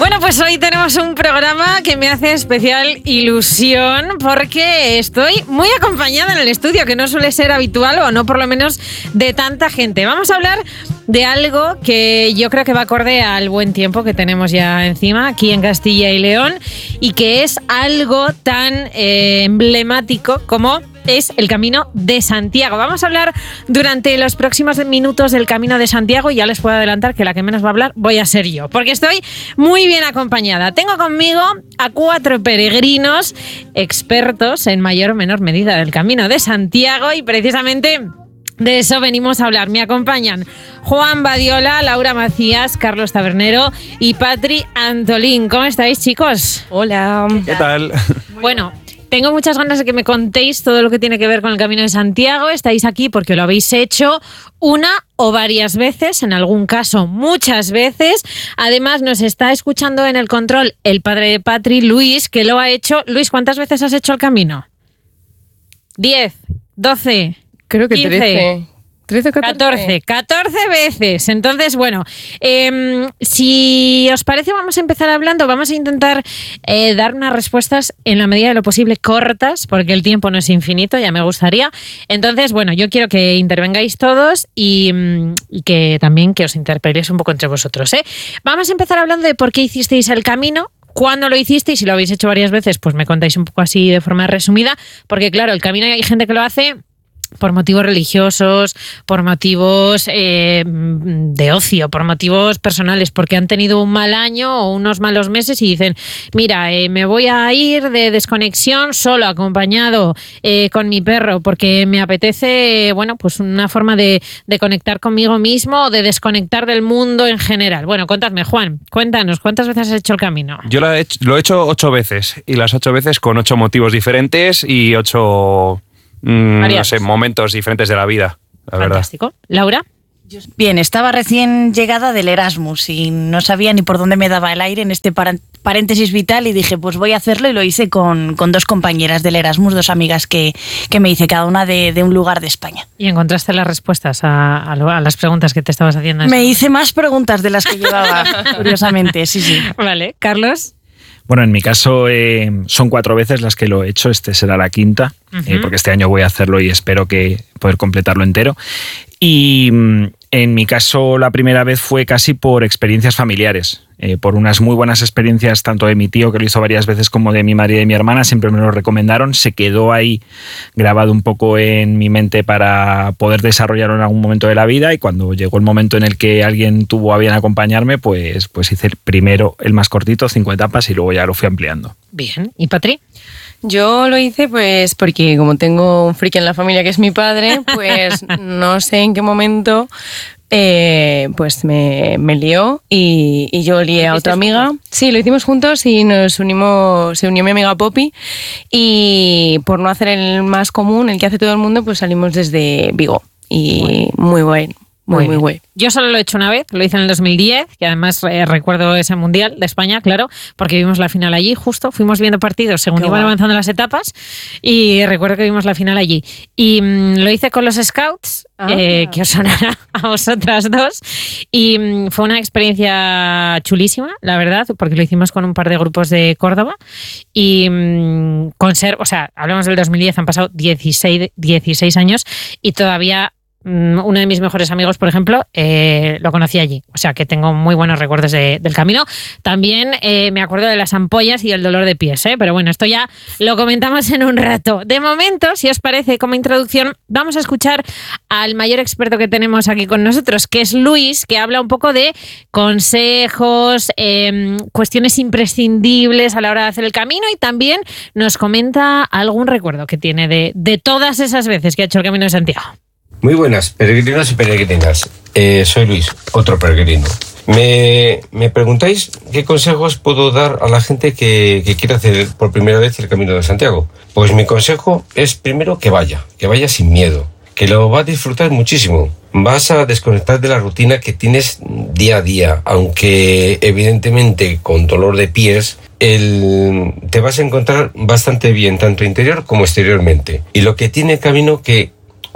Bueno, pues hoy tenemos un programa que me hace especial ilusión porque estoy muy acompañada en el estudio, que no suele ser habitual o no por lo menos de tanta gente. Vamos a hablar de algo que yo creo que va acorde al buen tiempo que tenemos ya encima aquí en Castilla y León y que es algo tan emblemático como es el Camino de Santiago. Vamos a hablar durante los próximos minutos del Camino de Santiago y ya les puedo adelantar que la que menos va a hablar voy a ser yo, porque estoy muy bien acompañada. Tengo conmigo a 4 peregrinos expertos en mayor o menor medida del Camino de Santiago y precisamente de eso venimos a hablar. Me acompañan Juan Badiola, Laura Macías, Carlos Tabernero y Patri Antolín. ¿Cómo estáis, chicos? Hola. ¿Qué tal? Bueno, tengo muchas ganas de que me contéis todo lo que tiene que ver con el Camino de Santiago. Estáis aquí porque lo habéis hecho una o varias veces, en algún caso muchas veces. Además, nos está escuchando en el control el padre de Patri, Luis, que lo ha hecho. Luis, ¿cuántas veces has hecho el camino? 10, 12, Creo que 15. 13 o 14. 14 veces. Entonces, bueno, si os parece, vamos a empezar hablando. Vamos a intentar dar unas respuestas en la medida de lo posible cortas, porque el tiempo no es infinito, ya me gustaría. Entonces, bueno, yo quiero que intervengáis todos y que también que os interpeléis un poco entre vosotros, ¿eh? Vamos a empezar hablando de por qué hicisteis el camino. ¿Cuándo lo hicisteis? Si lo habéis hecho varias veces, pues me contáis un poco así de forma resumida, porque claro, el camino hay gente que lo hace por motivos religiosos, por motivos de ocio, por motivos personales, porque han tenido un mal año o unos malos meses y dicen, mira, me voy a ir de desconexión solo, acompañado con mi perro, porque me apetece, bueno, pues una forma de conectar conmigo mismo o de desconectar del mundo en general. Bueno, contadme, Juan, cuéntanos, ¿cuántas veces has hecho el camino? Yo lo he hecho 8 veces y las 8 veces con 8 motivos diferentes y 8... no sé, momentos diferentes de la vida, la Fantástico. verdad. Laura. Bien, estaba recién llegada del Erasmus y no sabía ni por dónde me daba el aire en este paréntesis vital y dije, pues voy a hacerlo y lo hice con 2 compañeras del Erasmus, 2 amigas que me hice, cada una de un lugar de España. ¿Y encontraste las respuestas a las preguntas que te estabas haciendo? Me hice más preguntas de las que llevaba, curiosamente, sí. Vale, Carlos. Bueno, en mi caso son 4 veces las que lo he hecho, este será la quinta, porque este año voy a hacerlo y espero que poder completarlo entero. Y en mi caso la primera vez fue casi por experiencias familiares, por unas muy buenas experiencias tanto de mi tío, que lo hizo varias veces, como de mi madre y de mi hermana, siempre me lo recomendaron, se quedó ahí grabado un poco en mi mente para poder desarrollarlo en algún momento de la vida, y cuando llegó el momento en el que alguien tuvo a bien acompañarme, pues hice primero el más cortito, 5 etapas, y luego ya lo fui ampliando. Bien, ¿y Patri? Yo lo hice pues porque como tengo un friki en la familia que es mi padre, pues no sé en qué momento pues me lió y yo lié a otra amiga. Sí, lo hicimos juntos y se unió mi amiga Poppy, y por no hacer el más común, el que hace todo el mundo, pues salimos desde Vigo y muy bueno. Muy guay. Yo solo lo he hecho una vez, lo hice en el 2010, que además recuerdo ese Mundial de España, claro, porque vimos la final allí, justo, fuimos viendo partidos según iban avanzando las etapas, y recuerdo que vimos la final allí. Y lo hice con los Scouts, que os sonará a vosotras 2, y fue una experiencia chulísima, la verdad, porque lo hicimos con un par de grupos de Córdoba, y hablamos del 2010, han pasado 16 años, y todavía uno de mis mejores amigos, por ejemplo, lo conocí allí. O sea que tengo muy buenos recuerdos del camino. También me acuerdo de las ampollas y el dolor de pies, pero bueno, esto ya lo comentamos en un rato. De momento, si os parece, como introducción, vamos a escuchar al mayor experto que tenemos aquí con nosotros, que es Luis, que habla un poco de consejos, cuestiones imprescindibles a la hora de hacer el camino, y también nos comenta algún recuerdo que tiene de todas esas veces que ha hecho el Camino de Santiago. Muy buenas, peregrinos y peregrinas. Soy Luis, otro peregrino. Me preguntáis qué consejos puedo dar a la gente que quiere hacer por primera vez el Camino de Santiago. Pues mi consejo es primero que vaya sin miedo, que lo va a disfrutar muchísimo. Vas a desconectar de la rutina que tienes día a día, aunque evidentemente con dolor de pies te vas a encontrar bastante bien, tanto interior como exteriormente. Y lo que tiene el camino, que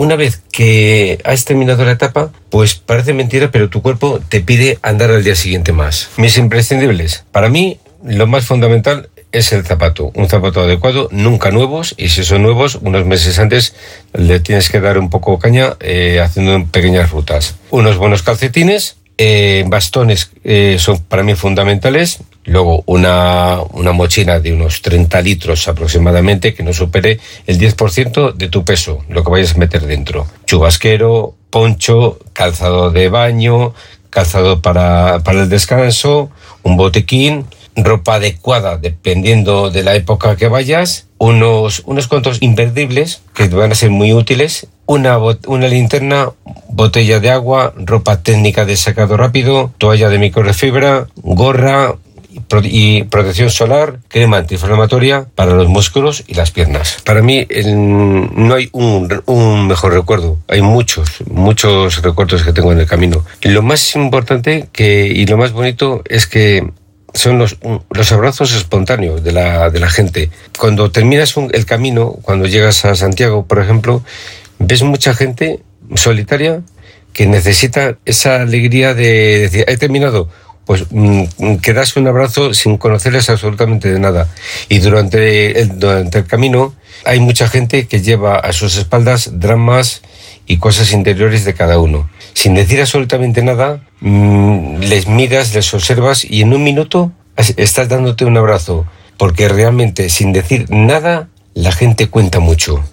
una vez que has terminado la etapa, pues parece mentira, pero tu cuerpo te pide andar al día siguiente más. Mis imprescindibles. Para mí, lo más fundamental es el zapato. Un zapato adecuado, nunca nuevos, y si son nuevos, unos meses antes le tienes que dar un poco caña haciendo pequeñas rutas. Unos buenos calcetines, bastones son para mí fundamentales. Luego una mochila de unos 30 litros aproximadamente, que no supere el 10% de tu peso, lo que vayas a meter dentro. Chubasquero, poncho, calzado de baño, calzado para el descanso, un botiquín, ropa adecuada dependiendo de la época que vayas, unos cuantos imperdibles que te van a ser muy útiles, una linterna, botella de agua, ropa técnica de secado rápido, toalla de microfibra, gorra y protección solar, crema antiinflamatoria para los músculos y las piernas. Para mí no hay un mejor recuerdo, hay muchos recuerdos que tengo en el camino. Lo más importante y lo más bonito es que son los abrazos espontáneos de la gente. Cuando terminas el camino, cuando llegas a Santiago, por ejemplo, ves mucha gente solitaria que necesita esa alegría de decir, he terminado. Pues que das un abrazo sin conocerles absolutamente de nada. Y durante el camino hay mucha gente que lleva a sus espaldas dramas y cosas interiores de cada uno. Sin decir absolutamente nada, les miras, les observas y en un minuto estás dándote un abrazo. Porque realmente, sin decir nada, la gente cuenta mucho.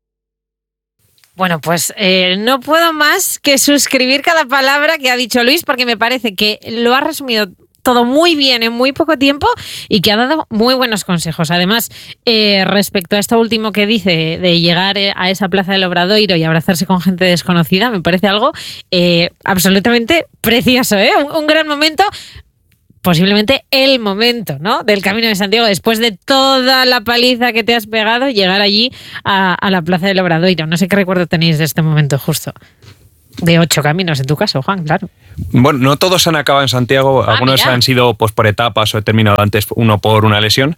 Bueno, pues no puedo más que suscribir cada palabra que ha dicho Luis, porque me parece que lo ha resumido todo muy bien en muy poco tiempo y que ha dado muy buenos consejos. Además, respecto a esto último que dice de llegar a esa plaza del Obradoiro y abrazarse con gente desconocida, me parece algo absolutamente precioso, ¿eh? Un gran momento. Posiblemente el momento, ¿no?, del Camino de Santiago, después de toda la paliza que te has pegado, llegar allí a la Plaza del Obradoiro. No sé qué recuerdo tenéis de este momento justo. De 8 caminos, en tu caso, Juan, claro. Bueno, no todos han acabado en Santiago, algunos mira. han sido pues por etapas o he terminado antes, uno por una lesión.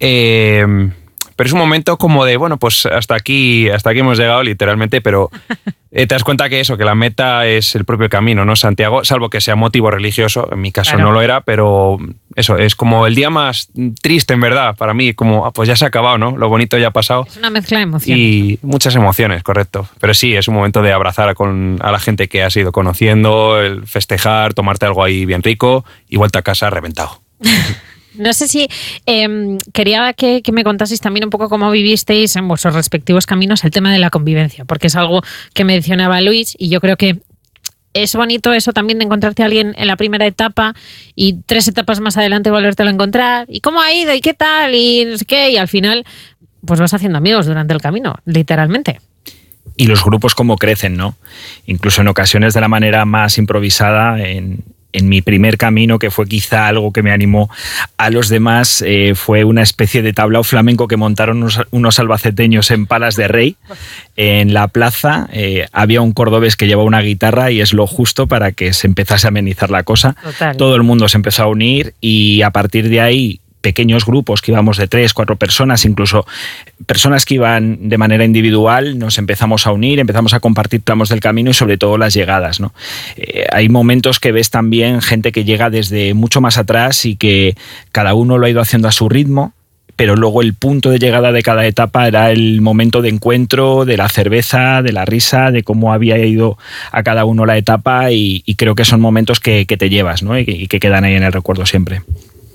Pero es un momento como de, bueno, pues hasta aquí hemos llegado literalmente, pero te das cuenta que la meta es el propio camino, ¿no? Santiago, salvo que sea motivo religioso, en mi caso claro. No lo era, pero eso es como el día más triste en verdad para mí, como pues ya se ha acabado, ¿no? Lo bonito ya ha pasado. Es una mezcla de emociones. Y muchas emociones, correcto. Pero sí, es un momento de abrazar a la gente que has ido conociendo, el festejar, tomarte algo ahí bien rico y vuelta a casa reventado. No sé si quería que me contaseis también un poco cómo vivisteis en vuestros respectivos caminos el tema de la convivencia, porque es algo que mencionaba Luis y yo creo que es bonito eso también de encontrarte a alguien en la primera etapa y 3 etapas más adelante volvértelo a encontrar. ¿Y cómo ha ido? ¿Y qué tal? Y no sé qué. Y al final pues vas haciendo amigos durante el camino, literalmente. Y los grupos cómo crecen, ¿no? Incluso en ocasiones de la manera más improvisada. En mi primer camino, que fue quizá algo que me animó a los demás, fue una especie de tablao flamenco que montaron unos albaceteños en Palas de Rey. En la plaza había un cordobés que llevaba una guitarra y es lo justo para que se empezase a amenizar la cosa. Total. Todo el mundo se empezó a unir y a partir de ahí pequeños grupos que íbamos de 3, 4 personas, incluso personas que iban de manera individual, nos empezamos a unir, empezamos a compartir tramos del camino y sobre todo las llegadas, ¿no? Hay momentos que ves también gente que llega desde mucho más atrás y que cada uno lo ha ido haciendo a su ritmo, pero luego el punto de llegada de cada etapa era el momento de encuentro, de la cerveza, de la risa, de cómo había ido a cada uno la etapa y creo que son momentos que te llevas, ¿no? y que quedan ahí en el recuerdo siempre.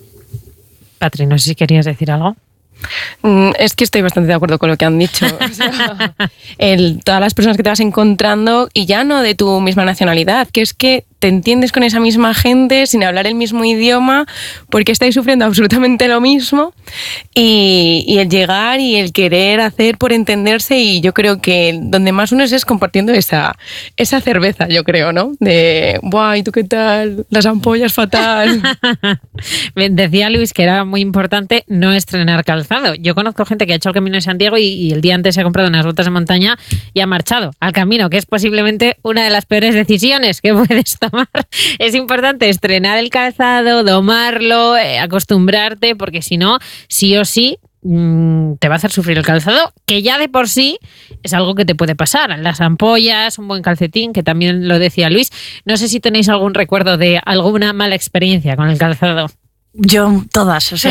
Patri, no sé si querías decir algo. Es que estoy bastante de acuerdo con lo que han dicho. O sea, todas las personas que te vas encontrando y ya no de tu misma nacionalidad, que es que te entiendes con esa misma gente sin hablar el mismo idioma porque estáis sufriendo absolutamente lo mismo y el llegar y el querer hacer por entenderse y yo creo que donde más uno es compartiendo esa cerveza, yo creo, ¿no? De, ¡buah! ¿Y tú qué tal? Las ampollas fatal. Decía Luis que era muy importante no estrenar calzado. Yo conozco gente que ha hecho el Camino de Santiago y el día antes se ha comprado unas botas de montaña y ha marchado al camino, que es posiblemente una de las peores decisiones que puedes tomar. Es importante estrenar el calzado, domarlo, acostumbrarte, porque si no, sí o sí te va a hacer sufrir el calzado, que ya de por sí es algo que te puede pasar. Las ampollas, un buen calcetín, que también lo decía Luis. No sé si tenéis algún recuerdo de alguna mala experiencia con el calzado. Yo, todas. O sea,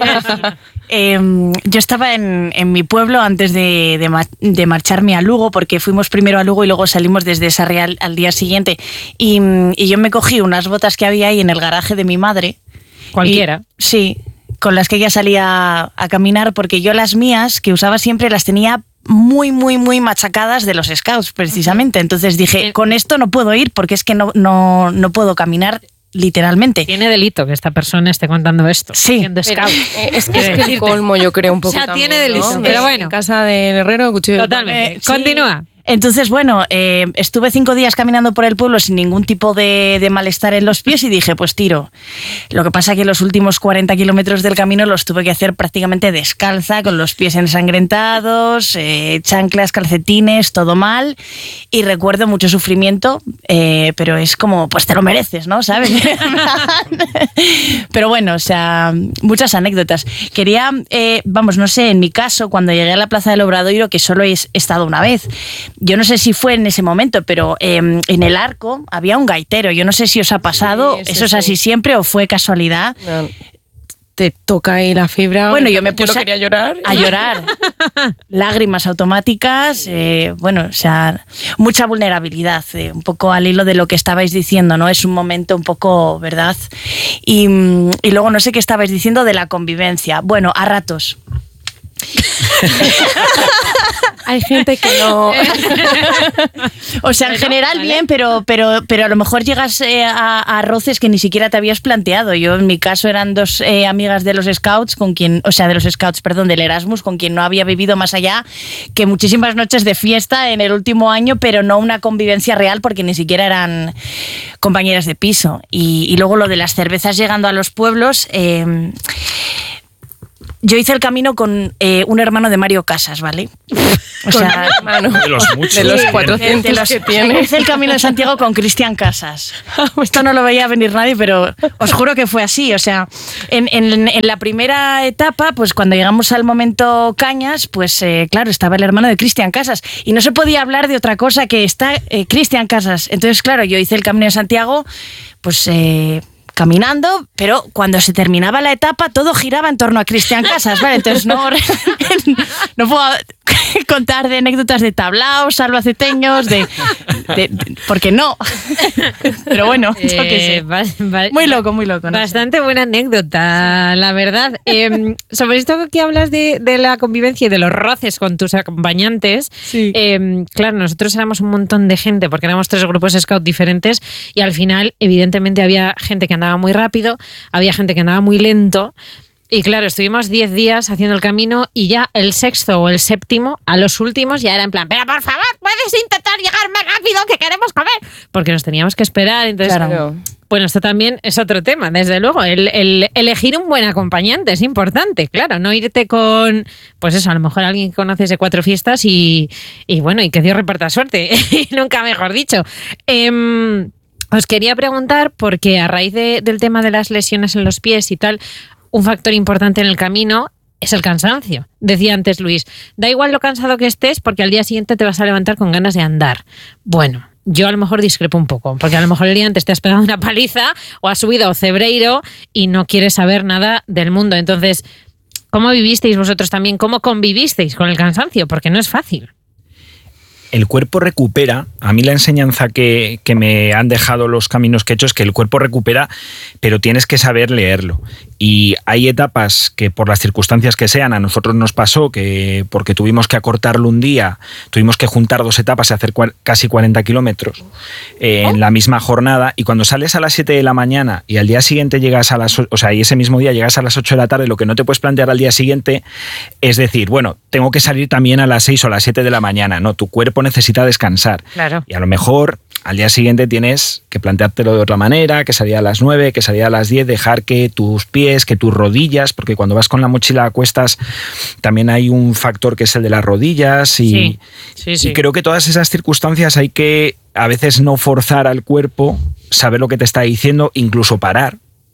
yo estaba en mi pueblo antes de marcharme a Lugo, porque fuimos primero a Lugo y luego salimos desde Sarriá al día siguiente. Y yo me cogí unas botas que había ahí en el garaje de mi madre. Cualquiera. Sí, con las que ella salía a caminar, porque yo las mías, que usaba siempre, las tenía muy, muy, muy machacadas de los Scouts, precisamente. Entonces dije, con esto no puedo ir porque es que no puedo caminar literalmente. Tiene delito que esta persona esté contando esto. Sí. Siendo scout. Es que es el colmo, yo creo, un poco. O sea, también, tiene delito, ¿no? pero bueno. En casa del herrero, cuchillo. Totalmente. Sí. Continúa. Entonces, bueno, estuve 5 días caminando por el pueblo sin ningún tipo de malestar en los pies y dije, pues tiro. Lo que pasa que los últimos 40 kilómetros del camino los tuve que hacer prácticamente descalza, con los pies ensangrentados, chanclas, calcetines, todo mal. Y recuerdo mucho sufrimiento, pero es como, pues te lo mereces, ¿no? ¿Sabes? Pero bueno, o sea, muchas anécdotas. Quería, no sé, en mi caso, cuando llegué a la Plaza del Obradoiro, que solo he estado una vez, yo no sé si fue en ese momento, pero en el Arco había un gaitero. Yo no sé si os ha pasado, Sí, ¿eso es así siempre o fue casualidad? No, te toca ahí la fibra. Bueno, yo me puse no quería llorar. a llorar. Lágrimas automáticas, o sea, mucha vulnerabilidad, un poco al hilo de lo que estabais diciendo, ¿no? Es un momento un poco, ¿verdad? Y luego no sé qué estabais diciendo de la convivencia. Bueno, a ratos. Hay gente que no. O sea, en general vale. bien, pero a lo mejor llegas a roces que ni siquiera te habías planteado. Yo, en mi caso, eran 2 amigas de los Scouts, del Erasmus, con quien no había vivido más allá que muchísimas noches de fiesta en el último año, pero no una convivencia real porque ni siquiera eran compañeras de piso. Y luego lo de las cervezas llegando a los pueblos. Yo hice el camino con un hermano de Mario Casas, ¿vale? O sea, De los muchos. De los Sí. 400 de los que tiene. Hice el Camino de Santiago con Cristian Casas. Esto no lo veía venir nadie, pero os juro que fue así. O sea, en la primera etapa, pues cuando llegamos al momento Cañas, pues claro, estaba el hermano de Cristian Casas y no se podía hablar de otra cosa que está Cristian Casas. Entonces, claro, yo hice el Camino de Santiago, pues caminando, pero cuando se terminaba la etapa todo giraba en torno a Cristian Casas, ¿vale? Entonces no puedo contar de anécdotas de tablaos, salvaceteños, porque no. Pero bueno, yo qué sé. Muy loco, ¿no? Bastante buena anécdota, la verdad. Sobre esto que hablas de la convivencia y de los roces con tus acompañantes, Sí. claro, nosotros éramos un montón de gente porque éramos 3 grupos scout diferentes y al final, evidentemente, había gente que andaba muy rápido, había gente que andaba muy lento. Y claro, estuvimos 10 días haciendo el camino y ya el 6º o el 7º, a los últimos, ya era en plan, pero por favor, puedes intentar llegar más rápido que queremos comer. Porque nos teníamos que esperar. Entonces, Claro. bueno, esto también es otro tema, desde luego. El elegir un buen acompañante es importante, claro. No irte con, pues eso, a lo mejor alguien que conoces de 4 fiestas y bueno, y que Dios reparta suerte. Nunca mejor dicho. Os quería preguntar, porque a raíz del tema de las lesiones en los pies y tal, un factor importante en el camino es el cansancio. Decía antes Luis, da igual lo cansado que estés porque al día siguiente te vas a levantar con ganas de andar. Bueno, yo a lo mejor discrepo un poco, porque a lo mejor el día antes te has pegado una paliza o has subido a Cebreiro y no quieres saber nada del mundo. Entonces, ¿cómo vivisteis vosotros también? ¿Cómo convivisteis con el cansancio? Porque no es fácil. El cuerpo recupera. A mí la enseñanza que me han dejado los caminos que he hecho es que el cuerpo recupera, pero tienes que saber leerlo. Y hay etapas que por las circunstancias que sean, a nosotros nos pasó que porque tuvimos que acortarlo un día, tuvimos que juntar 2 etapas y hacer casi 40 kilómetros en la misma jornada, y cuando sales a las 7 de la mañana y al día siguiente llegas a las, o sea, y ese mismo día llegas a las 8 de la tarde, lo que no te puedes plantear al día siguiente es decir, bueno, tengo que salir también a las 6 o las 7 de la mañana. No, tu cuerpo necesita descansar. Claro. Y a lo mejor al día siguiente tienes que planteártelo de otra manera, que salía a las 9, que salía a las 10, dejar que tus pies, que tus rodillas, porque cuando vas con la mochila a cuestas también hay un factor que es el de las rodillas y creo que todas esas circunstancias hay que a veces no forzar al cuerpo, saber lo que te está diciendo, incluso parar.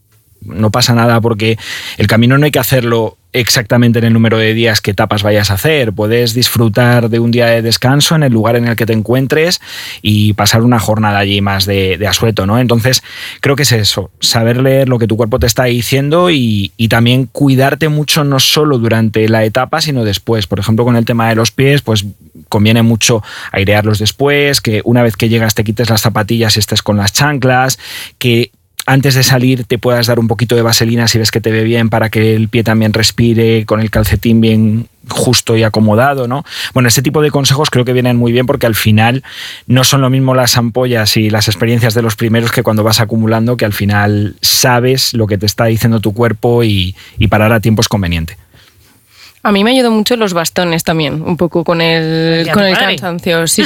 no pasa nada porque el camino no hay que hacerlo exactamente en el número de días que etapas vayas a hacer. Puedes disfrutar de un día de descanso en el lugar en el que te encuentres y pasar una jornada allí más de asueto, ¿no? Entonces, creo que es eso, saber leer lo que tu cuerpo te está diciendo y también cuidarte mucho, no solo durante la etapa, sino después. Por ejemplo, con el tema de los pies, pues conviene mucho airearlos después, que una vez que llegas te quites las zapatillas y estés con las chanclas, que antes de salir te puedas dar un poquito de vaselina si ves que te ve bien para que el pie también respire con el calcetín bien justo y acomodado, ¿no? Bueno, este tipo de consejos creo que vienen muy bien porque al final no son lo mismo las ampollas y las experiencias de los primeros que cuando vas acumulando, que al final sabes lo que te está diciendo tu cuerpo y parar a tiempo es conveniente. A mí me ayudó mucho los bastones también, un poco con el cansancio. Sí.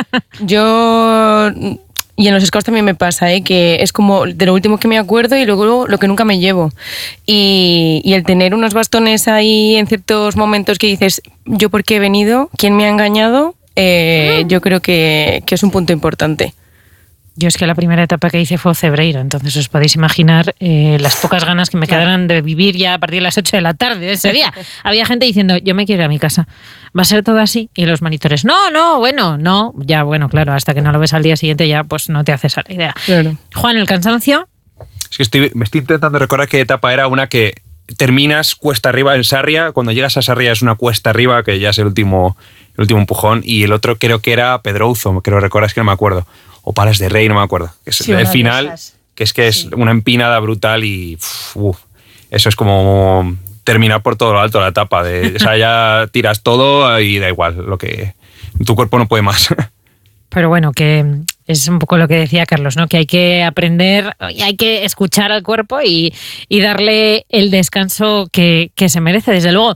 Y en los scouts también me pasa, que es como de lo último que me acuerdo y luego lo que nunca me llevo. Y el tener unos bastones ahí en ciertos momentos que dices, ¿yo por qué he venido? ¿Quién me ha engañado? Yo creo que es un punto importante. Yo es que la primera etapa que hice fue Cebreiro, entonces os podéis imaginar las pocas ganas que me quedaran de vivir ya a partir de las 8 de la tarde de ese día. Había gente diciendo, yo me quiero ir a mi casa. ¿Va a ser todo así? Y los monitores, no, claro, hasta que no lo ves al día siguiente ya pues no te haces a la idea. Claro. Juan, ¿el cansancio? Es que me estoy intentando recordar qué etapa era, una que terminas cuesta arriba en Sarria, cuando llegas a Sarria es una cuesta arriba, que ya es el último empujón, y el otro creo que era Pedrouzo, creo recordar, es que no me acuerdo. O Palas de Rey, no me acuerdo. Que es sí, el final, que es una empinada brutal y eso es como terminar por todo lo alto la etapa. O sea, ya tiras todo y da igual, lo que tu cuerpo no puede más. Pero bueno, que es un poco lo que decía Carlos, ¿no? Que hay que aprender, hay que escuchar al cuerpo y darle el descanso que se merece, desde luego.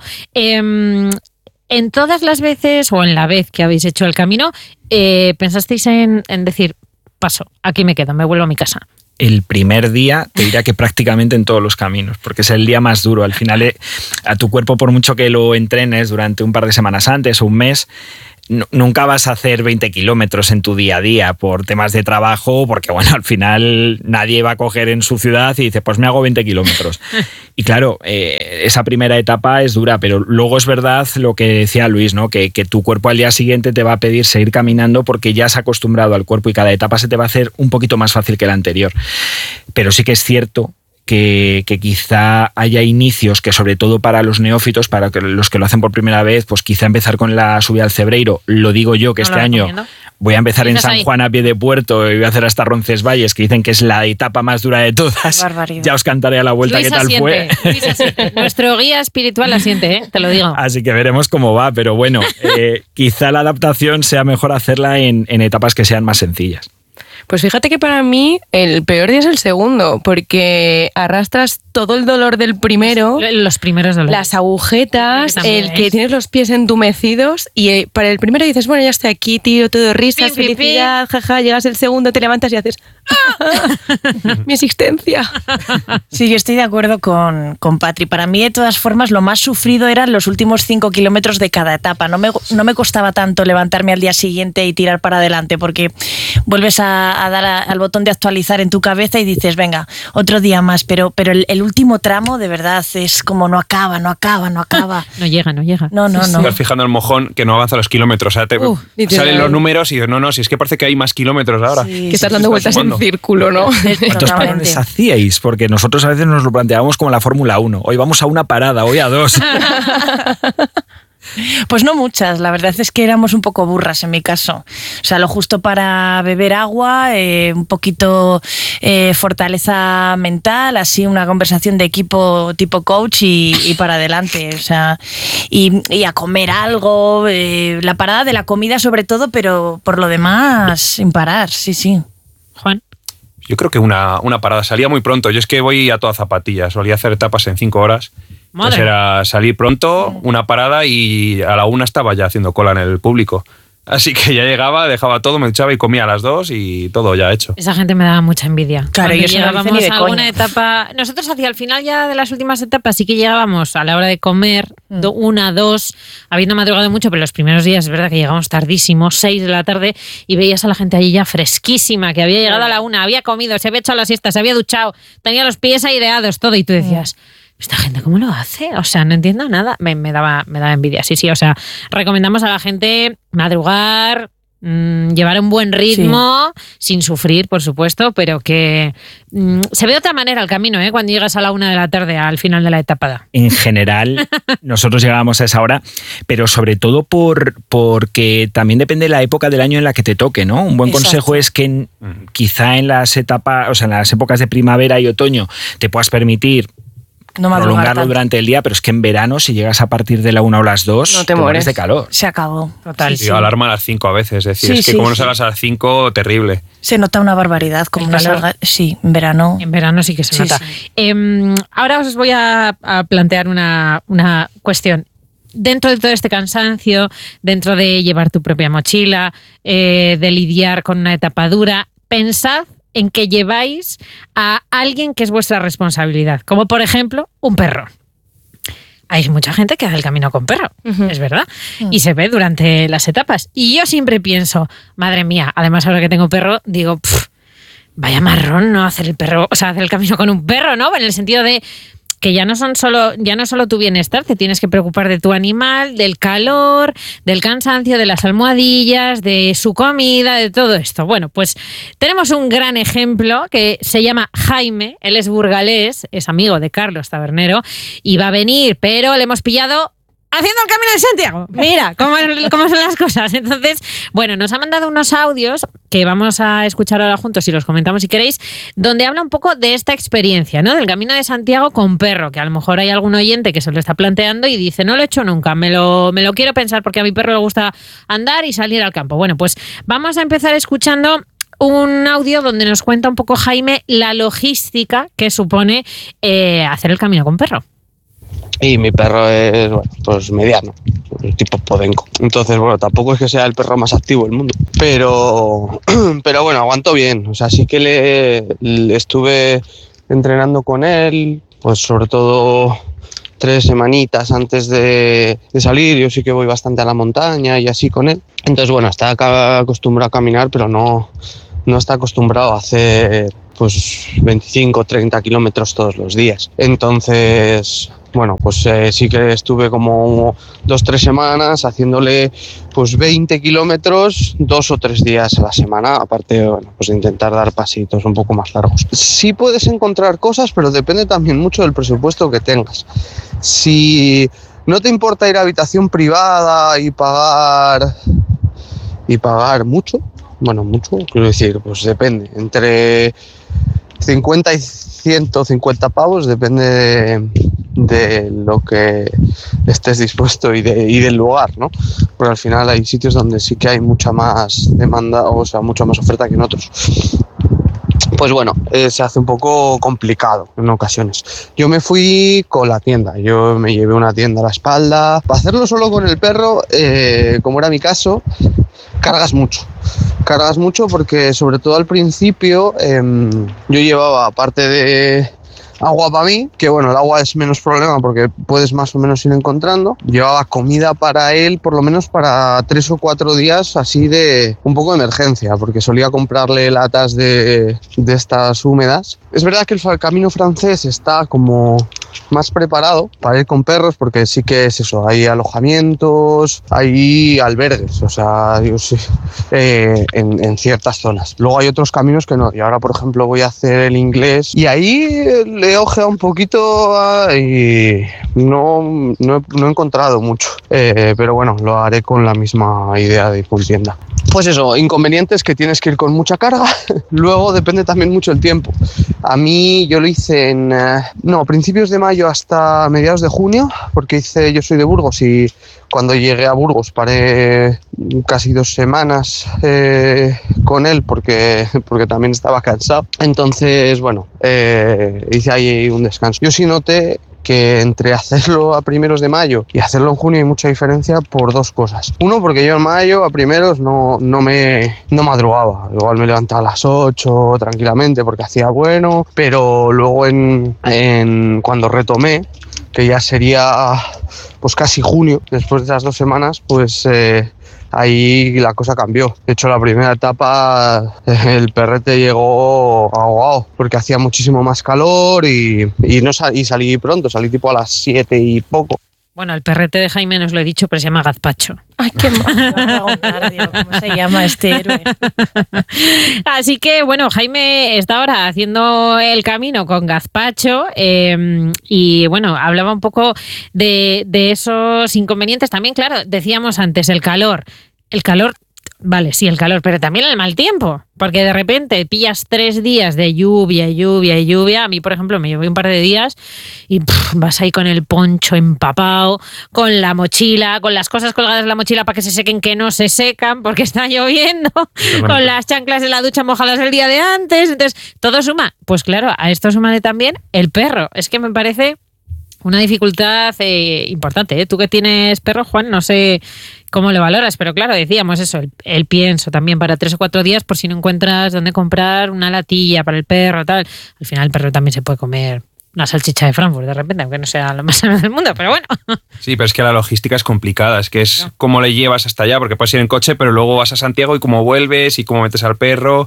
En todas las veces o en la vez que habéis hecho el camino, ¿pensasteis en decir, paso, aquí me quedo, me vuelvo a mi casa? El primer día te diría que prácticamente en todos los caminos, porque es el día más duro. Al final, a tu cuerpo, por mucho que lo entrenes durante un par de semanas antes o un mes, nunca vas a hacer 20 kilómetros en tu día a día por temas de trabajo, porque bueno, al final nadie va a coger en su ciudad y dice, pues me hago 20 kilómetros. Y claro, esa primera etapa es dura, pero luego es verdad lo que decía Luis, ¿no? Que tu cuerpo al día siguiente te va a pedir seguir caminando porque ya has acostumbrado al cuerpo y cada etapa se te va a hacer un poquito más fácil que la anterior. Pero sí que es cierto que quizá haya inicios que, sobre todo para los neófitos, para los que lo hacen por primera vez, pues quizá empezar con la subida al Cebreiro. Lo digo yo, que este año voy a empezar en San Juan a pie de puerto y voy a hacer hasta Roncesvalles, que dicen que es la etapa más dura de todas. Barbaridad. Ya os cantaré a la vuelta Luis qué tal fue. Nuestro guía espiritual asiente, te lo digo. Así que veremos cómo va, pero bueno, quizá la adaptación sea mejor hacerla en etapas que sean más sencillas. Pues fíjate que para mí el peor día es el segundo, porque arrastras todo el dolor del primero, los primeros dolores, las agujetas, el que tienes los pies entumecidos, y para el primero dices, bueno, ya estoy aquí, tío, todo risas, felicidad, jaja, llegas el segundo, te levantas y haces mi existencia. Sí, yo estoy de acuerdo con Patri. Para mí, de todas formas, lo más sufrido eran los últimos 5 kilómetros de cada etapa. No me costaba tanto levantarme al día siguiente y tirar para adelante, porque vuelves a dar al botón de actualizar en tu cabeza y dices, venga, otro día más, pero el último tramo de verdad es como no acaba. No llega. No. Estás fijando el mojón que no avanza los kilómetros, o sea, salen los números y dices, no, si es que parece que hay más kilómetros ahora. Sí, que estás dando vueltas en círculo, ¿no? ¿Cuántos parones hacíais? Porque nosotros a veces nos lo planteábamos como la Fórmula 1. Hoy vamos a una parada, hoy a 2. Pues no muchas, la verdad es que éramos un poco burras en mi caso. O sea, lo justo para beber agua, un poquito fortaleza mental, así una conversación de equipo tipo coach y para adelante. O sea, y a comer algo, la parada de la comida sobre todo, pero por lo demás sin parar, sí. Juan. Yo creo que una parada, salía muy pronto. Yo es que voy a toda zapatilla, solía hacer etapas en 5 horas. Entonces era salir pronto, una parada y a la 1 estaba ya haciendo cola en el público. Así que ya llegaba, dejaba todo, me duchaba y comía a las 2 y todo ya hecho. Esa gente me daba mucha envidia. Claro, Cuando yo eso no lo hice llegábamos ni de a alguna coña. etapa... Nosotros hacia el final ya de las últimas etapas sí que llegábamos a la hora de comer, 1, 2, habiendo madrugado mucho, pero los primeros días es verdad que llegábamos tardísimo, 6 de la tarde, y veías a la gente allí ya fresquísima, que había llegado a la 1, había comido, se había echado la siesta, se había duchado, tenía los pies aireados, todo, y tú decías... ¿Esta gente cómo lo hace? O sea, no entiendo nada. Me daba envidia. Sí, o sea, recomendamos a la gente madrugar, llevar un buen ritmo, sin sufrir, por supuesto, pero que se ve de otra manera el camino, ¿eh? Cuando llegas a la 1 de la tarde, al final de la etapa. En general, nosotros llegábamos a esa hora, pero sobre todo porque también depende de la época del año en la que te toque, ¿no? Un buen consejo es que quizá en las etapas, o sea, en las épocas de primavera y otoño te puedas permitir prolongarlo durante el día, pero es que en verano, si llegas a partir de la 1 o las 2, no te mueres de calor. Se acabó. Total. Y alarma a las 5 a veces, es decir, es que como no salgas a las 5, terrible. Se nota una barbaridad, como una salga. Sí, en verano. En verano sí que se nota. Sí. Ahora os voy a plantear una cuestión. Dentro de todo este cansancio, dentro de llevar tu propia mochila, de lidiar con una etapa dura, pensad en que lleváis a alguien que es vuestra responsabilidad, como por ejemplo un perro. Hay mucha gente que hace el camino con perro, es verdad, y se ve durante las etapas. Y yo siempre pienso, madre mía, además ahora que tengo perro, digo, vaya marrón no hacer el perro, o sea, hacer el camino con un perro, ¿no? En el sentido de que ya no es solo tu bienestar, te tienes que preocupar de tu animal, del calor, del cansancio, de las almohadillas, de su comida, de todo esto. Bueno, pues tenemos un gran ejemplo que se llama Jaime, él es burgalés, es amigo de Carlos Tabernero y va a venir, pero le hemos pillado haciendo el Camino de Santiago. Mira cómo son las cosas. Entonces, bueno, nos ha mandado unos audios que vamos a escuchar ahora juntos y los comentamos si queréis, donde habla un poco de esta experiencia, ¿no? Del Camino de Santiago con perro, que a lo mejor hay algún oyente que se lo está planteando y dice, no lo he hecho nunca, me lo quiero pensar porque a mi perro le gusta andar y salir al campo. Bueno, pues vamos a empezar escuchando un audio donde nos cuenta un poco Jaime la logística que supone hacer el camino con perro. Y mi perro es, bueno, pues mediano, tipo podenco. Entonces, bueno, tampoco es que sea el perro más activo del mundo. Pero bueno, aguanto bien. O sea, sí que le estuve entrenando con él, pues sobre todo 3 semanitas antes de salir. Yo sí que voy bastante a la montaña y así con él. Entonces, bueno, está acostumbrado a caminar, pero no está acostumbrado a hacer pues 25, 30 kilómetros todos los días. Entonces, bueno, pues sí que estuve como 2-3 semanas haciéndole pues 20 kilómetros 2 o 3 días a la semana, aparte, bueno, pues de intentar dar pasitos un poco más largos. Sí puedes encontrar cosas, pero depende también mucho del presupuesto que tengas. Si no te importa ir a habitación privada y pagar mucho, bueno, mucho, quiero decir, pues depende, entre 50 y 150 pavos, depende de lo que estés dispuesto y del lugar, ¿no? Porque al final hay sitios donde sí que hay mucha más demanda, o sea, mucha más oferta que en otros. Pues bueno, se hace un poco complicado en ocasiones. Yo me fui con la tienda, yo me llevé una tienda a la espalda. Para hacerlo solo con el perro, como era mi caso, cargas mucho porque sobre todo al principio yo llevaba, aparte de agua para mí, que bueno, el agua es menos problema porque puedes más o menos ir encontrando. Llevaba comida para él, por lo menos para 3 o 4 días, así de un poco de emergencia, porque solía comprarle latas de estas húmedas. Es verdad que el camino francés está como más preparado para ir con perros, porque sí que es eso, hay alojamientos, hay albergues, o sea, yo sí, en ciertas zonas. Luego hay otros caminos que no, y ahora por ejemplo voy a hacer el inglés y ahí le he ojeado un poquito y no he encontrado mucho, pero bueno, lo haré con la misma idea de ir con tienda. Pues eso, inconvenientes que tienes que ir con mucha carga. Luego depende también mucho el tiempo. A mí yo lo hice en principios de mayo hasta mediados de junio, porque yo soy de Burgos y cuando llegué a Burgos paré casi 2 semanas con él porque también estaba cansado. Entonces, bueno, hice ahí un descanso. Yo sí noté que entre hacerlo a primeros de mayo y hacerlo en junio hay mucha diferencia por dos cosas. Uno, porque yo en mayo a primeros no madrugaba, igual me levantaba a las 8 tranquilamente porque hacía bueno, pero luego cuando retomé, que ya sería pues casi junio, después de esas 2 semanas, pues ahí la cosa cambió. De hecho, la primera etapa el perrete llegó ahogado porque hacía muchísimo más calor y salí pronto, salí tipo a las 7 y poco. Bueno, el perrete de Jaime no os lo he dicho, pero se llama Gazpacho. Ay, qué malo. ¿Cómo se llama este héroe? Así que, bueno, Jaime está ahora haciendo el camino con Gazpacho y, bueno, hablaba un poco de esos inconvenientes. También, claro, decíamos antes, el calor. Vale, sí, el calor, pero también el mal tiempo, porque de repente pillas 3 días de lluvia. A mí, por ejemplo, me llovió un par de días y vas ahí con el poncho empapado, con la mochila, con las cosas colgadas en la mochila para que se sequen, que no se secan porque está lloviendo, con las chanclas de la ducha mojadas el día de antes. Entonces, todo suma. Pues claro, a esto súmale también el perro. Es que me parece una dificultad importante, ¿eh? Tú que tienes perro, Juan, no sé cómo lo valoras, pero claro, decíamos eso, el pienso también para 3 o 4 días por si no encuentras dónde comprar una latilla para el perro, tal. Al final el perro también se puede comer una salchicha de Frankfurt de repente, aunque no sea lo más sano del mundo, pero bueno. Sí, pero es que la logística es complicada, es que es cómo le llevas hasta allá, porque puedes ir en coche, pero luego vas a Santiago y cómo vuelves y cómo metes al perro,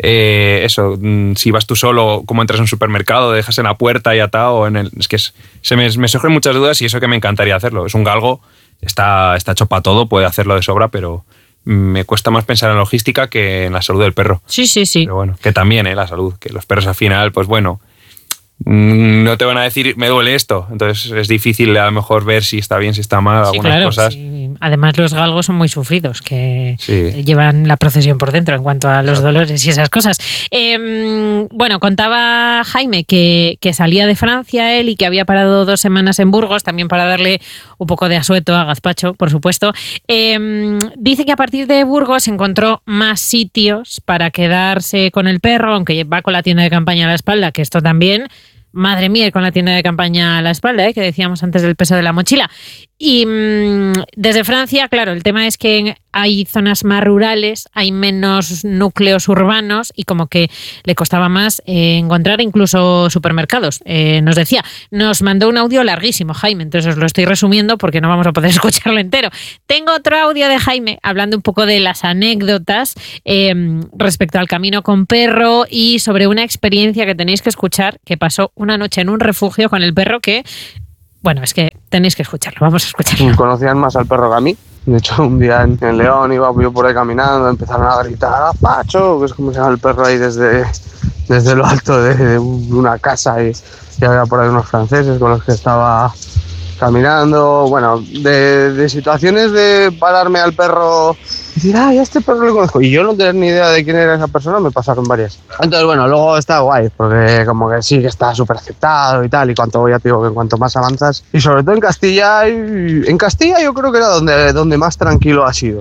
si vas tú solo, cómo entras en un supermercado, dejas en la puerta y atado, es que me surgen muchas dudas y eso que me encantaría hacerlo. Es un galgo, está hecho para todo, puede hacerlo de sobra, pero me cuesta más pensar en logística que en la salud del perro. Sí. Pero bueno, que también la salud, que los perros al final, pues bueno, no te van a decir me duele esto, entonces es difícil a lo mejor ver si está bien, si está mal, sí, algunas claro, cosas. Sí. Además los galgos son muy sufridos, que llevan la procesión por dentro en cuanto a los dolores y esas cosas. Bueno, contaba Jaime que salía de Francia él y que había parado 2 semanas en Burgos, también para darle un poco de asueto a Gazpacho, por supuesto. Dice que a partir de Burgos encontró más sitios para quedarse con el perro, aunque va con la tienda de campaña a la espalda, que esto también... Madre mía, con la tienda de campaña a la espalda, que decíamos antes del peso de la mochila. Y desde Francia, claro, el tema es que hay zonas más rurales, hay menos núcleos urbanos y como que le costaba más encontrar incluso supermercados. Nos mandó un audio larguísimo, Jaime, entonces os lo estoy resumiendo porque no vamos a poder escucharlo entero. Tengo otro audio de Jaime hablando un poco de las anécdotas respecto al camino con perro y sobre una experiencia que tenéis que escuchar, que pasó una noche en un refugio con el perro que... Bueno, es que tenéis que escucharlo, vamos a escucharlo. Conocían más al perro que a mí. De hecho, un día en León iba yo por ahí caminando, empezaron a gritar ¡Pacho!, que es como se llama el perro ahí desde lo alto de una casa y había por ahí unos franceses con los que estaba caminando. Bueno, de situaciones de pararme al perro y decir, ya este perro lo conozco. Y yo no tener ni idea de quién era esa persona, me pasaron varias. Entonces, bueno, luego está guay, porque como que sí que está súper aceptado y tal, y ya te digo que cuanto más avanzas, y sobre todo en Castilla yo creo que era donde más tranquilo ha sido,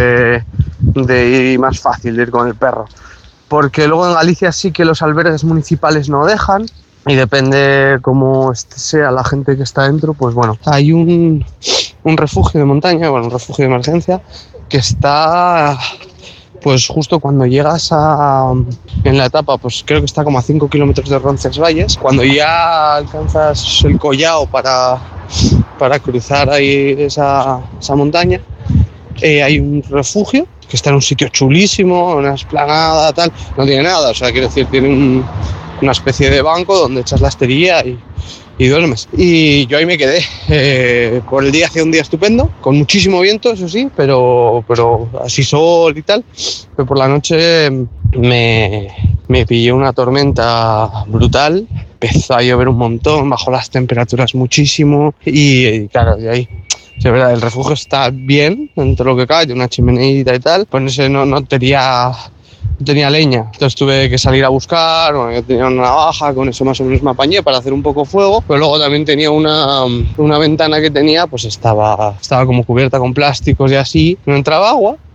y más fácil de ir con el perro. Porque luego en Galicia sí que los albergues municipales no dejan, y depende cómo sea la gente que está dentro, pues bueno, hay un refugio de montaña, un refugio de emergencia, que está pues justo cuando llegas en la etapa, pues creo que está como a 5 kilómetros de Roncesvalles, cuando ya alcanzas el collao para cruzar ahí esa montaña, hay un refugio que está en un sitio chulísimo, una esplanada, tal, no tiene nada, o sea, quiero decir, tiene una especie de banco donde echas la esterilla y duermes. Y yo ahí me quedé. Por el día hacía un día estupendo, con muchísimo viento, eso sí, pero así sol y tal. Pero por la noche me pilló una tormenta brutal, empezó a llover un montón, bajó las temperaturas muchísimo y claro, de ahí... Sí, verdad, el refugio está bien, dentro de lo que cae, tiene una chimeneita y tal, pues ese no tenía leña, entonces tuve que salir a buscar. Bueno, yo tenía una navaja, con eso más o menos me apañé para hacer un poco fuego, pero luego también tenía una ventana que tenía, pues estaba como cubierta con plásticos y así, no entraba agua,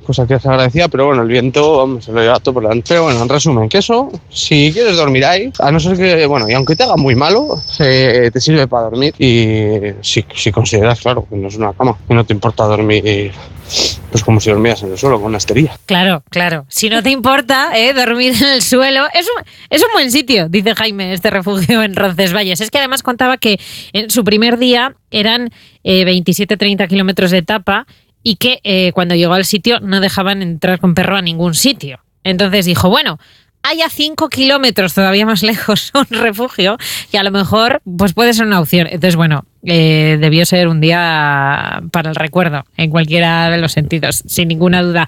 cosa que se agradecía, pero bueno, el viento, vamos, se lo lleva todo por delante. Pero bueno, en resumen, que eso, si quieres dormir ahí, a no ser que, bueno, y aunque te haga muy malo, te sirve para dormir. Y si consideras, claro, que no es una cama, que no te importa dormir pues como si dormías en el suelo con una esterilla. Claro. Si no te importa dormir en el suelo, es un buen sitio, dice Jaime, este refugio en Roncesvalles. Es que además contaba que en su primer día eran 27-30 kilómetros de etapa y que cuando llegó al sitio no dejaban entrar con perro a ningún sitio. Entonces dijo, bueno, hay a 5 kilómetros todavía más lejos un refugio y a lo mejor pues puede ser una opción. Entonces, bueno, debió ser un día para el recuerdo, en cualquiera de los sentidos, sin ninguna duda.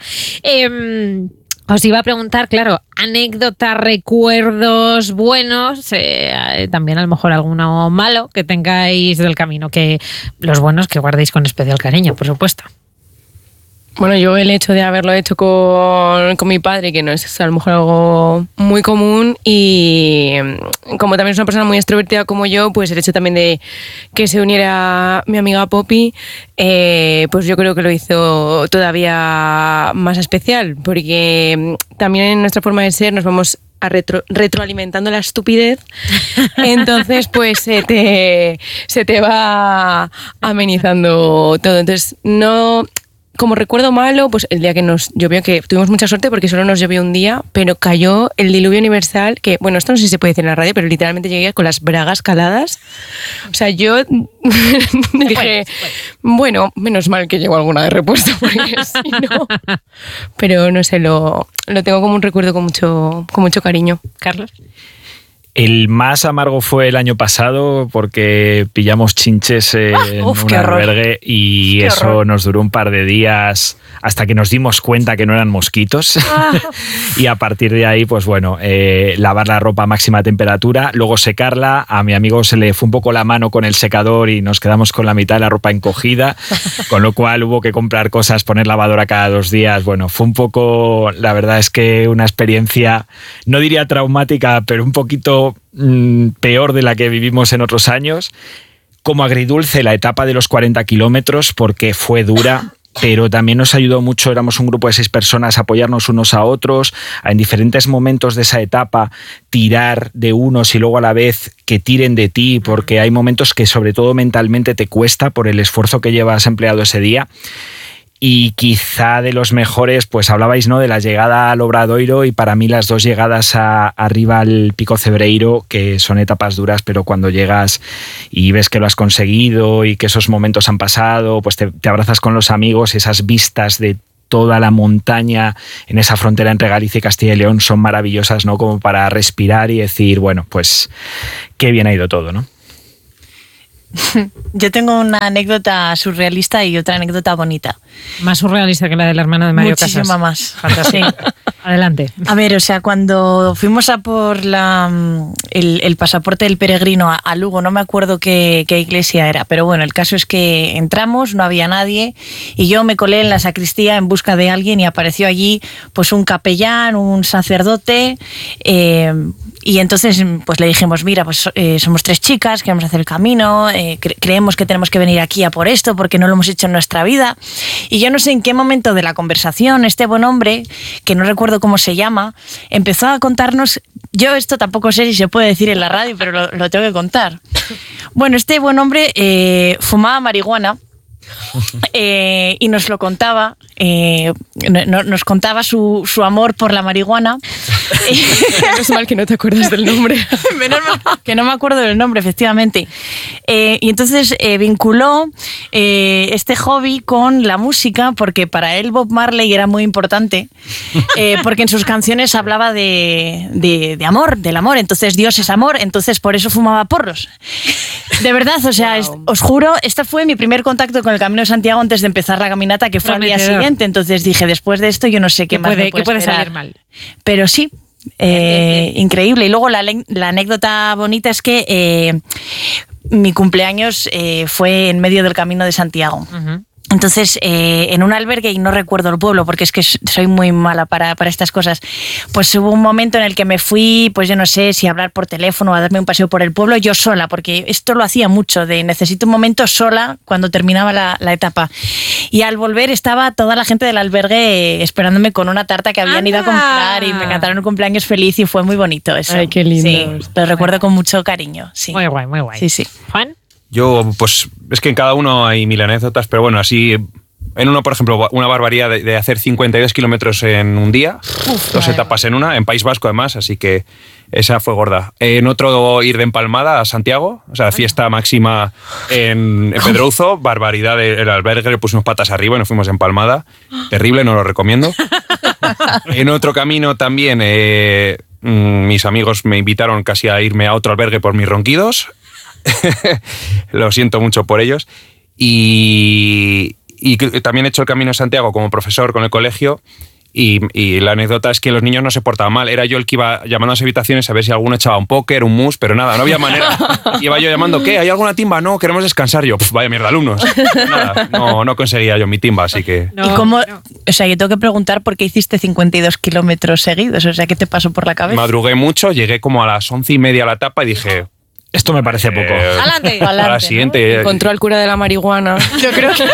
Os iba a preguntar, claro, anécdotas, recuerdos buenos, también a lo mejor alguno malo que tengáis del camino, que los buenos que guardéis con especial cariño, por supuesto. Bueno, yo el hecho de haberlo hecho con mi padre, que no es a lo mejor algo muy común, y como también es una persona muy extrovertida como yo, pues el hecho también de que se uniera mi amiga Poppy, pues yo creo que lo hizo todavía más especial, porque también en nuestra forma de ser nos vamos a retroalimentando la estupidez, entonces pues se te va amenizando todo. Entonces no... Como recuerdo malo, pues el día que nos llovió, que tuvimos mucha suerte porque solo nos llovió un día, pero cayó el diluvio universal, que, bueno, esto no sé si se puede decir en la radio, pero literalmente llegué con las bragas caladas. O sea, yo dije, bueno, menos mal que llegó alguna de repuesto, porque si no... Pero no sé, lo tengo como un recuerdo con mucho cariño. Carlos. El más amargo fue el año pasado porque pillamos chinches en un albergue y eso nos duró un par de días hasta que nos dimos cuenta que no eran mosquitos. Y a partir de ahí, pues bueno, lavar la ropa a máxima temperatura, luego secarla. A mi amigo se le fue un poco la mano con el secador y nos quedamos con la mitad de la ropa encogida, con lo cual hubo que comprar cosas, poner lavadora cada 2 días. Bueno, fue un poco, la verdad es que una experiencia, no diría traumática, pero un poquito peor de la que vivimos en otros años. Como agridulce la etapa de los 40 kilómetros porque fue dura, pero también nos ayudó mucho, éramos un grupo de 6 personas, a apoyarnos unos a otros, en diferentes momentos de esa etapa tirar de unos y luego a la vez que tiren de ti, porque hay momentos que sobre todo mentalmente te cuesta por el esfuerzo que llevas empleado ese día. Y quizá de los mejores, pues hablabais, ¿no?, de la llegada al Obradoiro, y para mí las 2 llegadas arriba al Pico Cebreiro, que son etapas duras, pero cuando llegas y ves que lo has conseguido y que esos momentos han pasado, pues te abrazas con los amigos, esas vistas de toda la montaña en esa frontera entre Galicia y Castilla y León son maravillosas, ¿no?, como para respirar y decir, bueno, pues qué bien ha ido todo, ¿no? Yo tengo una anécdota surrealista y otra anécdota bonita. Más surrealista que la del hermano de Mario Casas. Muchísima más. Fantástico. Sí. Adelante. A ver, o sea, cuando fuimos a por el pasaporte del peregrino a Lugo, no me acuerdo qué iglesia era, pero bueno, el caso es que entramos, no había nadie, y yo me colé en la sacristía en busca de alguien y apareció allí pues un capellán, un sacerdote, y entonces pues le dijimos, mira, pues somos 3 chicas, queremos hacer el camino, creemos que tenemos que venir aquí a por esto porque no lo hemos hecho en nuestra vida. Y yo no sé en qué momento de la conversación este buen hombre, que no recuerdo cómo se llama, empezó a contarnos, yo esto tampoco sé si se puede decir en la radio, pero lo tengo que contar. Bueno, este buen hombre fumaba marihuana. Y nos lo contaba, nos contaba su amor por la marihuana. Menos mal que no te acuerdas del nombre. Menos mal que no me acuerdo del nombre, efectivamente. Y entonces vinculó este hobby con la música, porque para él Bob Marley era muy importante, porque en sus canciones hablaba de amor, del amor. Entonces Dios es amor, entonces por eso fumaba porros. De verdad, o sea, wow. Os juro, este fue mi primer contacto con el Camino de Santiago antes de empezar la caminata, que fue al día siguiente. Entonces dije, después de esto yo no sé qué más puede salir mal. Pero sí, increíble. Y luego la anécdota bonita es que mi cumpleaños fue en medio del Camino de Santiago. Uh-huh. Entonces, en un albergue, y no recuerdo el pueblo porque es que soy muy mala para estas cosas, pues hubo un momento en el que me fui, pues yo no sé si a hablar por teléfono o a darme un paseo por el pueblo yo sola, porque esto lo hacía mucho, de necesito un momento sola cuando terminaba la etapa. Y al volver estaba toda la gente del albergue esperándome con una tarta que habían ido a comprar y me cantaron un cumpleaños feliz y fue muy bonito eso. Ay, qué lindo. Sí, lo recuerdo con mucho cariño. Sí. Muy guay, muy guay. Sí, sí. ¿Juan? Yo, pues, es que en cada uno hay mil anécdotas, pero bueno, así... En uno, por ejemplo, una barbaridad de hacer 52 kilómetros en un día, 2 etapas en una, en País Vasco además, así que esa fue gorda. En otro, ir de empalmada a Santiago, o sea, fiesta máxima en Pedrouzo, barbaridad del albergue, le pusimos patas arriba y nos fuimos de empalmada. Terrible, no lo recomiendo. En otro camino también, mis amigos me invitaron casi a irme a otro albergue por mis ronquidos. Lo siento mucho por ellos. Y también he hecho el Camino de Santiago como profesor con el colegio y la anécdota es que los niños no se portaban mal. Era yo el que iba llamando a las habitaciones a ver si alguno echaba un póker, un mus, pero nada, no había manera. Iba yo llamando, ¿qué? ¿Hay alguna timba? No, queremos descansar. Yo, vaya mierda, alumnos. Nada, no conseguía yo mi timba, así que... ¿Y cómo? O sea, yo tengo que preguntar por qué hiciste 52 kilómetros seguidos. O sea, ¿qué te pasó por la cabeza? Madrugué mucho, llegué como a las 11:30 a la etapa y dije... Esto me parece poco. Adelante. A la siguiente. ¿No? Encontró al cura de la marihuana. Yo creo que...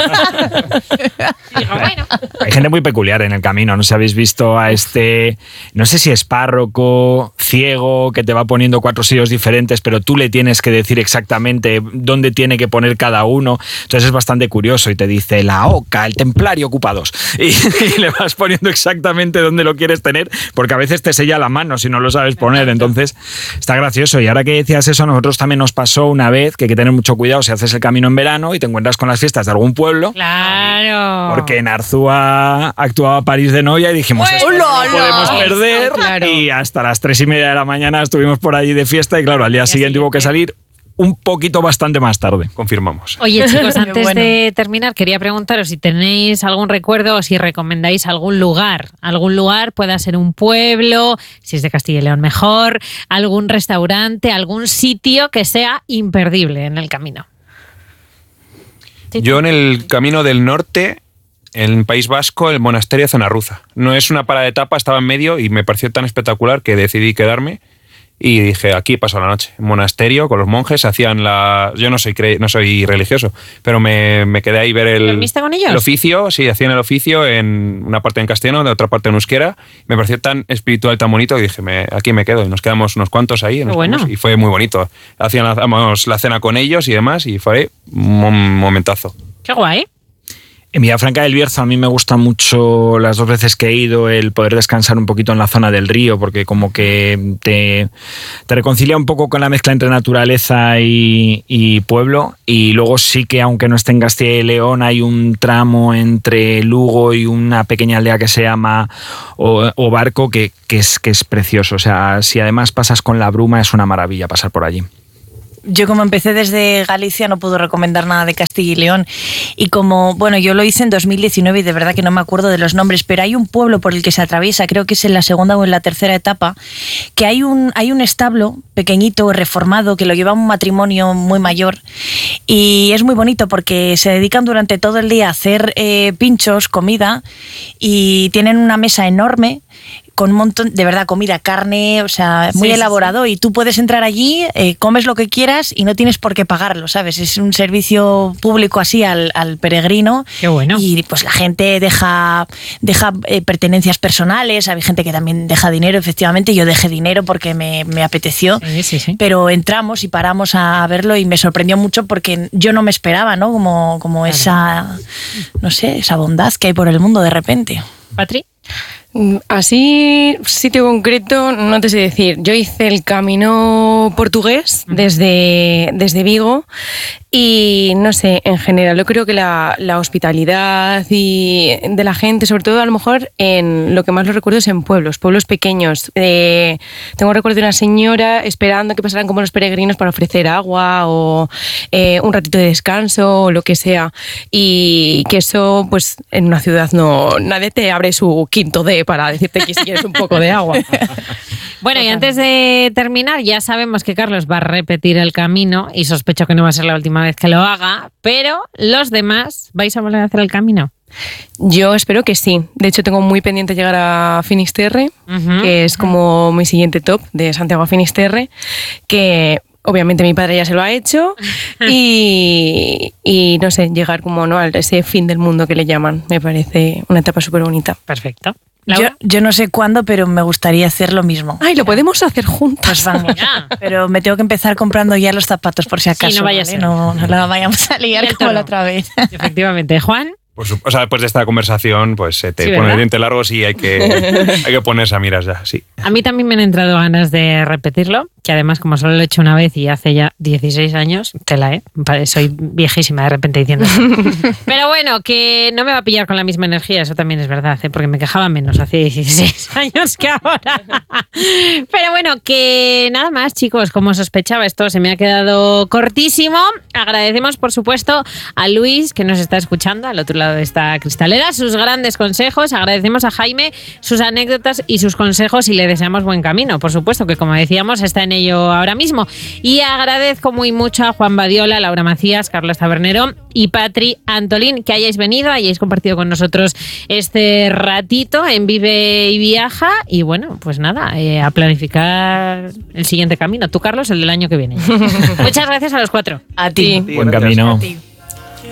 Bueno. Hay gente muy peculiar en el camino. No sé si habéis visto a este, no sé si es párroco, ciego, que te va poniendo 4 sellos diferentes, pero tú le tienes que decir exactamente dónde tiene que poner cada uno. Entonces es bastante curioso y te dice la oca, el templario ocupados. Y le vas poniendo exactamente dónde lo quieres tener, porque a veces te sella la mano si no lo sabes poner. Entonces está gracioso. Y ahora que decías eso, a nosotros también nos pasó una vez que hay que tener mucho cuidado si haces el camino en verano y te encuentras con las fiestas de algún pueblo. Claro. Porque en Arzúa actuaba París de novia y dijimos, esto no lo podemos perder. Claro. Y hasta las 3:30 de la mañana estuvimos por allí de fiesta y claro, al día siguiente hubo que salir un poquito bastante más tarde. Confirmamos. Oye, chicos, antes bueno. de terminar, quería preguntaros si tenéis algún recuerdo o si recomendáis algún lugar. Algún lugar, pueda ser un pueblo, si es de Castilla y León mejor, algún restaurante, algún sitio que sea imperdible en el camino. Yo en el Camino del Norte, en País Vasco, el monasterio de Zenarruza. No es una parada de etapa, estaba en medio y me pareció tan espectacular que decidí quedarme. Y dije, aquí paso la noche. En monasterio, con los monjes, hacían la... Yo no soy religioso, pero me quedé ahí ver ¿Dormiste con ellos? el oficio. Sí, hacían el oficio en una parte en castellano, de otra parte en euskera. Me pareció tan espiritual, tan bonito, que dije, aquí me quedo. Y nos quedamos unos cuantos ahí. Y fue muy bonito. Hacíamos la cena con ellos y demás, y fue un momentazo. Qué guay. En Villafranca del Bierzo a mí me gusta mucho, las 2 veces que he ido, el poder descansar un poquito en la zona del río, porque como que te reconcilia un poco con la mezcla entre naturaleza y pueblo. Y luego sí que, aunque no esté en Castilla y León, hay un tramo entre Lugo y una pequeña aldea que se llama Obarco que es precioso. O sea, si además pasas con la bruma, es una maravilla pasar por allí. Yo como empecé desde Galicia no puedo recomendar nada de Castilla y León y como, bueno, yo lo hice en 2019 y de verdad que no me acuerdo de los nombres, pero hay un pueblo por el que se atraviesa, creo que es en la segunda o en la tercera etapa, que hay un establo pequeñito, reformado, que lo lleva un matrimonio muy mayor y es muy bonito porque se dedican durante todo el día a hacer pinchos, comida y tienen una mesa enorme con un montón, de verdad, comida, carne, o sea, muy elaborado. Y tú puedes entrar allí, comes lo que quieras y no tienes por qué pagarlo, ¿sabes? Es un servicio público así al peregrino. Qué bueno. Y pues la gente deja pertenencias personales, hay gente que también deja dinero, efectivamente. Yo dejé dinero porque me apeteció. Sí. Pero entramos y paramos a verlo y me sorprendió mucho porque yo no me esperaba, ¿no? Como claro. Esa, no sé, esa bondad que hay por el mundo de repente. ¿Patri? Así, sitio concreto, no te sé decir. Yo hice el camino portugués desde Vigo y no sé, en general yo creo que la hospitalidad y de la gente, sobre todo a lo mejor en lo que más lo recuerdo es en pueblos pequeños. Tengo recuerdo de una señora esperando que pasaran como los peregrinos para ofrecer agua o un ratito de descanso o lo que sea, y que eso pues en una ciudad nadie te abre su quinto D para decirte que si quieres un poco de agua. Bueno, y antes de terminar, ya sabemos que Carlos va a repetir el camino y sospecho que no va a ser la última vez que lo haga, pero los demás, ¿vais a volver a hacer el camino? Yo espero que sí. De hecho, tengo muy pendiente llegar a Finisterre, que es como mi siguiente top de Santiago a Finisterre, que obviamente mi padre ya se lo ha hecho y y no sé, llegar como a ese fin del mundo que le llaman. Me parece una etapa súper bonita. Perfecto. Yo no sé cuándo, pero me gustaría hacer lo mismo. Ay, lo podemos hacer juntas. Pues vamos. Pero me tengo que empezar comprando ya los zapatos por si acaso. Sí, no vaya a ¿vale? ser. No la vayamos a liar como la otra vez. Efectivamente. Juan. Pues, o sea, después de esta conversación, pues se te Sí, pone ¿verdad? el diente largo y hay que ponerse a miras ya, sí. A mí también me han entrado ganas de repetirlo, que además como solo lo he hecho una vez y hace ya 16 años, tela, soy viejísima de repente diciendo eso. Pero bueno, que no me va a pillar con la misma energía, eso también es verdad, porque me quejaba menos hace 16 años que ahora. Pero bueno, que nada más, chicos, como sospechaba, esto se me ha quedado cortísimo. Agradecemos, por supuesto, a Luis, que nos está escuchando al otro lado de esta cristalera, sus grandes consejos. Agradecemos a Jaime sus anécdotas y sus consejos y le deseamos buen camino, por supuesto, que como decíamos está en ello ahora mismo. Y agradezco muy mucho a Juan Badiola, Laura Macías, Carlos Tabernero y Patri Antolín que hayáis venido, hayáis compartido con nosotros este ratito en Vive y Viaja. Y bueno, pues nada, a planificar el siguiente camino. Tú, Carlos, el del año que viene. Muchas gracias a los cuatro. A ti. Buen camino. A ti.